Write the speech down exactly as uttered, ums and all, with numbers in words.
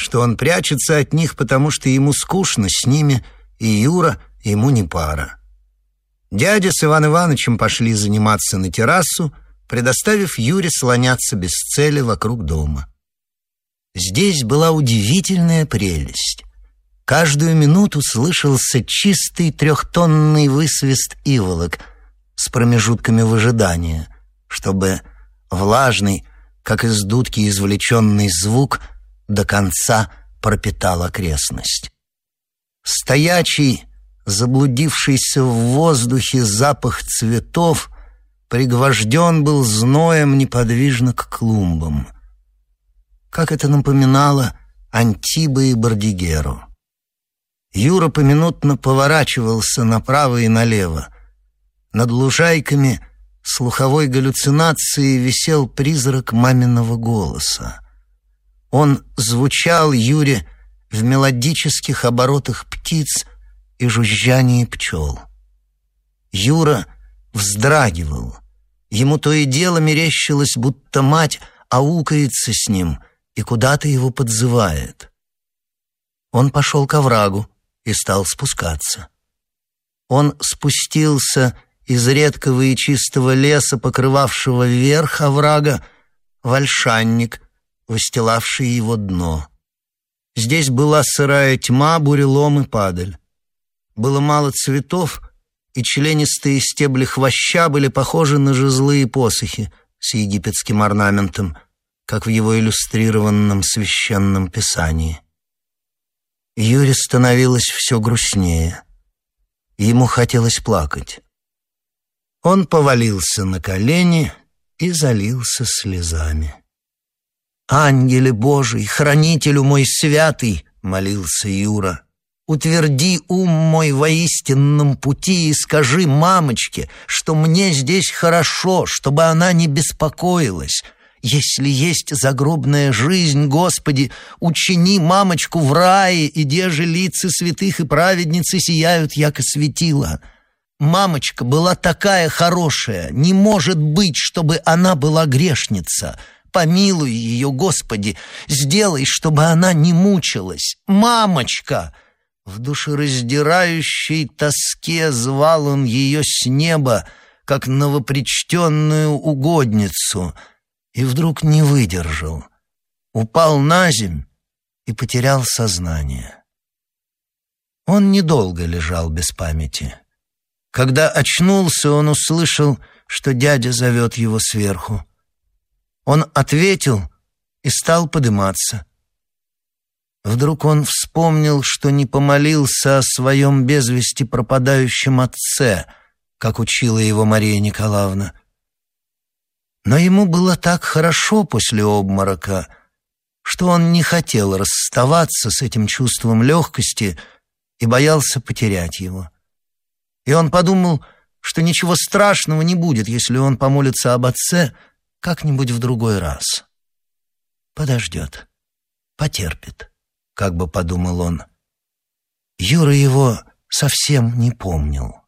что он прячется от них, потому что ему скучно с ними, и Юра ему не пара. Дядя с Иван Ивановичем пошли заниматься на террасу, предоставив Юре слоняться без цели вокруг дома. Здесь была удивительная прелесть. Каждую минуту слышался чистый трехтонный высвист иволок с промежутками выжидания, чтобы влажный, как из дудки извлеченный звук, до конца пропитал окрестность. Стоячий, заблудившийся в воздухе запах цветов пригвожден был зноем неподвижно к клумбам. Как это напоминало Антиба и Бордигеру. Юра поминутно поворачивался направо и налево. Над лужайками слуховой галлюцинацией висел призрак маминого голоса. Он звучал Юре в мелодических оборотах птиц и жужжании пчел. Юра вздрагивал. Ему то и дело мерещилось, будто мать аукается с ним и куда-то его подзывает. Он пошел к оврагу и стал спускаться. Он спустился из редкого и чистого леса, покрывавшего верх оврага, в ольшанник, выстилавший его дно. Здесь была сырая тьма, бурелом и падаль. Было мало цветов, и членистые стебли хвоща были похожи на жезлы посохи с египетским орнаментом, как в его иллюстрированном священном писании. Юре становилось все грустнее. Ему хотелось плакать. Он повалился на колени и залился слезами. «Ангеле Божий, хранителю мой святый!» — молился Юра. «Утверди ум мой во истинном пути и скажи мамочке, что мне здесь хорошо, чтобы она не беспокоилась. Если есть загробная жизнь, Господи, учини мамочку в рае, и где же лица святых и праведницы сияют, яко светила. Мамочка была такая хорошая, не может быть, чтобы она была грешница. Помилуй ее, Господи, сделай, чтобы она не мучилась. Мамочка!» В душераздирающей тоске звал он ее с неба, как новопричтенную угодницу, и вдруг не выдержал, упал наземь и потерял сознание. Он недолго лежал без памяти. Когда очнулся, он услышал, что дядя зовет его сверху. Он ответил и стал подыматься. Вдруг он вспомнил, что не помолился о своем без вести пропадающем отце, как учила его Мария Николаевна. Но ему было так хорошо после обморока, что он не хотел расставаться с этим чувством легкости и боялся потерять его. И он подумал, что ничего страшного не будет, если он помолится об отце как-нибудь в другой раз. Подождет, потерпит, как бы подумал он. Юра его совсем не помнил.